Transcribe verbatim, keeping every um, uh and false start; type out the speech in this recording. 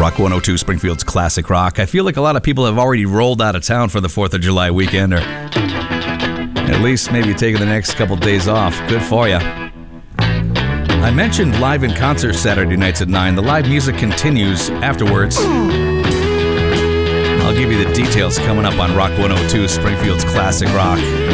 Rock one oh two, Springfield's classic rock. I feel like a lot of people have already rolled out of town for the fourth of July weekend, or at least maybe taking the next couple days off. Good for you. I mentioned live in concert Saturday nights at nine. The live music continues afterwards. I'll give you the details coming up on Rock one oh two, Springfield's classic rock.